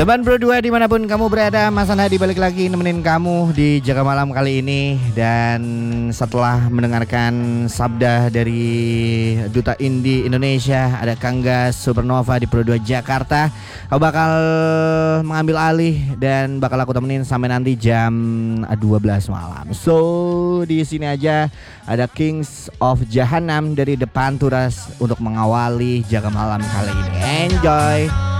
Teman Bro 2 dimanapun kamu berada, Mas Hadi balik lagi nemenin kamu di Jaga Malam kali ini. Dan setelah mendengarkan sabda dari Duta Indie Indonesia, ada Kanggas Supernova di Pro 2 Jakarta, aku bakal mengambil alih dan bakal aku temenin sampai nanti jam 12 malam. So di sini aja ada Kings of Jahanam dari depan Turas untuk mengawali Jaga Malam kali ini. Enjoy.